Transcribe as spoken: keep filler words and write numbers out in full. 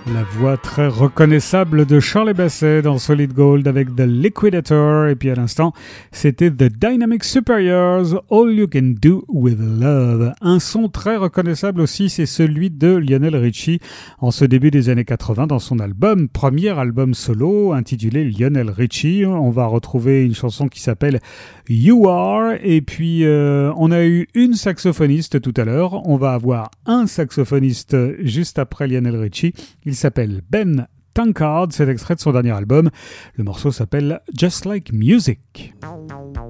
La voix très reconnaissable de Shirley Bassey dans Solid Gold avec The Liquidator. Et puis à l'instant, c'était The Dynamic Superiors, All You Can Do With Love. Un son très reconnaissable aussi, c'est celui de Lionel Richie en ce début des années quatre-vingts dans son album, premier album solo intitulé Lionel Richie. On va retrouver une chanson qui s'appelle You Are. Et puis euh, on a eu une saxophoniste tout à l'heure. On va avoir un saxophoniste juste après Lionel Richie. Il s'appelle Ben Tankard, c'est extrait de son dernier album. Le morceau s'appelle Just Like Music.